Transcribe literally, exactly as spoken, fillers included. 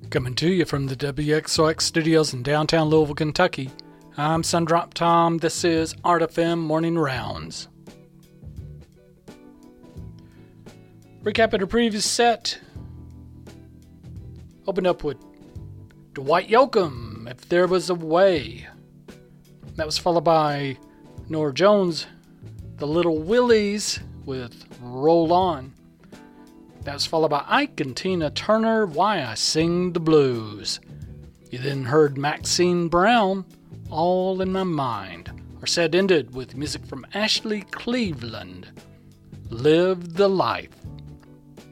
Coming to you from the W X O X studios in downtown Louisville, Kentucky. I'm Sundrop Tom. This is Art F M Morning Rounds. Recap of the previous set. Opened up with Dwight Yoakam, If There Was a Way. That was followed by Norah Jones, The Little Willies with Roll On. That was followed by Ike and Tina Turner, Why I Sing the Blues. You then heard Maxine Brown, All in My Mind. Our set ended with music from Ashley Cleveland, Live the Life.